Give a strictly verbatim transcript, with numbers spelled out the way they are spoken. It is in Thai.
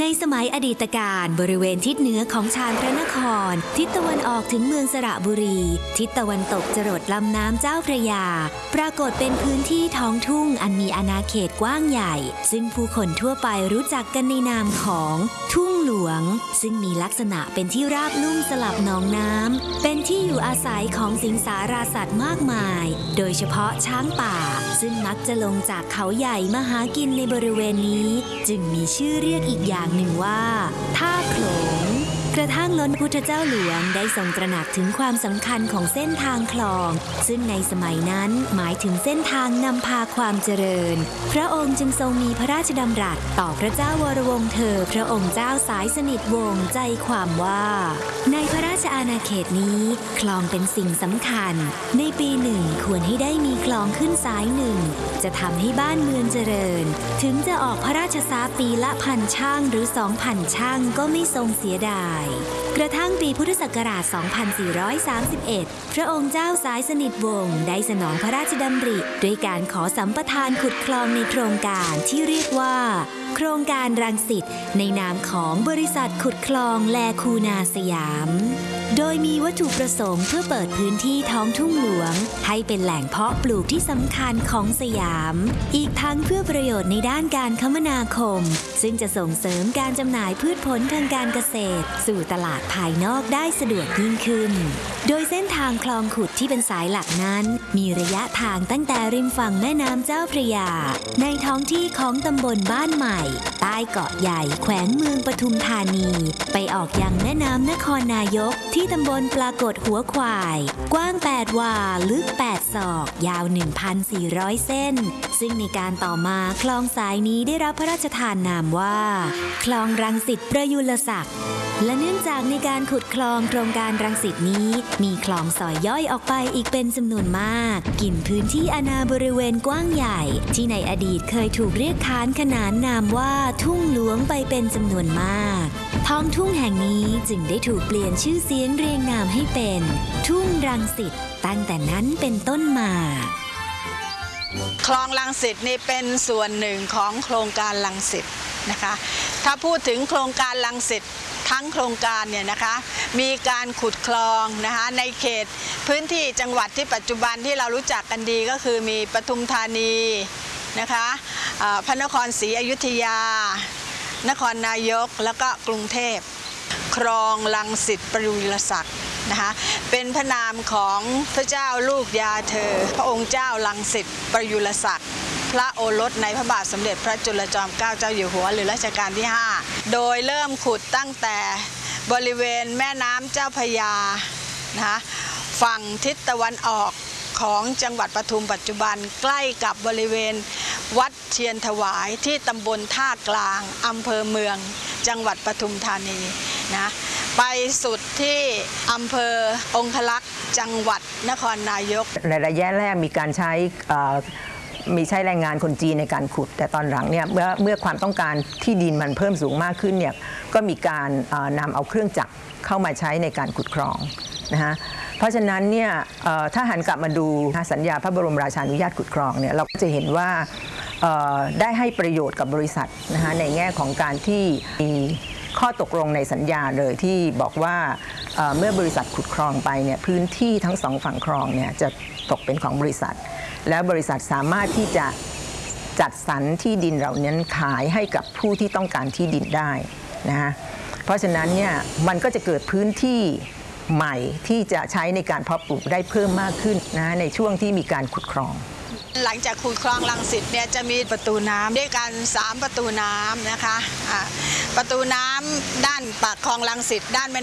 ในสมัยอดีตการบริเวณทิศเหนือของชานพระนครทิศตะวันออกถึงเมืองสระบุรีทิศตะวันตกจรดลำน้ำเจ้าพระยาปรากฏเป็นพื้นที่ท้องทุ่งอันมีอาณาเขตกว้างใหญ่ซึ่งผู้คนทั่วไปรู้จักกันในนามของทุ่งหลวงซึ่งมีลักษณะเป็นที่ราบลุ่มสลับหนองน้ำเป็นที่อยู่อาศัยของสิงสาราสัตว์มากมายโดยเฉพาะช้างป่าซึ่งมักจะลงจากเขาใหญ่มาหากินในบริเวณนี้จึงมีชื่อเรียกอีกอย่างหนึ่งว่าท่าโขลงกระทั่งล้นพุทธเจ้าหลวงได้ทรงตระหนักถึงความสำคัญของเส้นทางคลองซึ่งในสมัยนั้นหมายถึงเส้นทางนำพาความเจริญพระองค์จึงทรงมีพระราชดำรัสต่อพระเจ้าวรวงศ์เธอพระองค์เจ้าสายสนิทวงศ์ใจความว่าในพระราชอาณาเขตนี้คลองเป็นสิ่งสำคัญในปีหนึ่งควรให้ได้มีคลองขึ้นสายหนึ่งจะทำให้บ้านเมืองเจริญถึงจะออกพระราชทรัพย์ปีละพันช่างหรือสองพันช่างก็ไม่ทรงเสียดายกระทั่งปีพุทธศักราช สองพันสี่ร้อยสามสิบเอ็ด พระองค์เจ้าสายสนิทวงศ์ได้สนองพระราชดำริด้วยการขอสัมปทานขุดคลองในโครงการที่เรียกว่าโครงการรังสิตในนามของบริษัทขุดคลองแลคูนาสยามโดยมีวัตถุประสงค์เพื่อเปิดพื้นที่ท้องทุ่งหลวงให้เป็นแหล่งเพาะปลูกที่สำคัญของสยามอีกทั้งเพื่อประโยชน์ในด้านการคมนาคมซึ่งจะส่งเสริมการจำหน่ายพืชผลทางการเกษตรสู่ตลาดภายนอกได้สะดวกยิ่งขึ้นโดยเส้นทางคลองขุดที่เป็นสายหลักนั้นมีระยะทางตั้งแต่ริมฝั่งแม่น้ำเจ้าพระยาในท้องที่ของตำบลบ้านใหม่ใต้เกาะใหญ่แขวงเมืองปทุมธานีไปออกยังแม่น้ำนครนายกที่ตำบลปรากฏหัวควายกว้างแปดวาลึกแปดศอกยาว หนึ่งพันสี่ร้อย เส้นซึ่งในการต่อมาคลองสายนี้ได้รับพระราชทานนามว่าคลองรังสิตประยุรศักดิ์และเนื่องจากในการขุดคลองโครงการรังสิตนี้มีคลองสอยย่อยออกไปอีกเป็นจำนวนมากกินพื้นที่อาณาบริเวณกว้างใหญ่ที่ในอดีตเคยถูกเรียกขานขนานนามว่าทุ่งหลวงไปเป็นจำนวนมากท้องทุ่งแห่งนี้จึงได้ถูกเปลี่ยนชื่อเสียงเรียงนามให้เป็นทุ่งรังสิตตั้งแต่นั้นเป็นต้นมาคลองรังสิตนี่เป็นส่วนหนึ่งของโครงการรังสิตนะคะถ้าพูดถึงโครงการรังสิตทั้งโครงการเนี่ยนะคะมีการขุดคลองนะคะในเขตพื้นที่จังหวัดที่ปัจจุบันที่เรารู้จักกันดีก็คือมีปทุมธานีนะคะพระนครศรีอยุธยานครนายกแล้วก็กรุงเทพคลองรังสิตประยุรศักดิ์นะคะเป็นพระนามของพระเจ้าลูกยาเธอพระองค์เจ้ารังสิตประยุรศักดิ์พระโอรสในพระบาทสมเด็จพระจุลจอมเกล้าเจ้าอยู่หัวหรือรัชกาลที่ห้าโดยเริ่มขุดตั้งแต่บริเวณแม่น้ำเจ้าพระยานะคะฝั่งทิศตะวันออกของจังหวัดปทุมปัจจุบันใกล้กับบริเวณวัดเทียนถวายที่ตำบลท่ากลางอำเภอเมืองจังหวัดปทุมธานีนะไปสุดที่อำเภอองคลักษณ์จังหวัดนครนายกในระยะแรกมีการใช้มีใช้แรงงานคนจีนในการขุดแต่ตอนหลังเนี่ยเมื่อเมื่อความต้องการที่ดินมันเพิ่มสูงมากขึ้นเนี่ยก็มีการนำเอาเครื่องจักรเข้ามาใช้ในการขุดคลองนะฮะเพราะฉะนั้นเนี่ยถ้าหันกลับมาดูสัญญาพระบรมราชานุญาตขุดคลองเนี่ยเราก็จะเห็นว่าได้ให้ประโยชน์กับบริษัทนะฮะในแง่ของการที่มีข้อตกลงในสัญญาเลยที่บอกว่าเมื่อบริษัทขุดคลองไปเนี่ยพื้นที่ทั้งสองฝั่งคลองเนี่ยจะตกเป็นของบริษัทแล้วบริษัทสามารถที่จะจัดสรรที่ดินเหล่านี้ขายให้กับผู้ที่ต้องการที่ดินได้นะฮะเพราะฉะนั้นเนี่ยมันก็จะเกิดพื้นที่ใหม่ที่จะใช้ในการเพาะปลูกได้เพิ่มมากขึ้นนะในช่วงที่มีการขุดคลองหลังจากขุดคลองรังสิตเนี่ยจะมีประตูน้ำด้วยกันสามประตูน้ำนะคะประตูน้ำด้านปากคลองรังสิตด้านแม่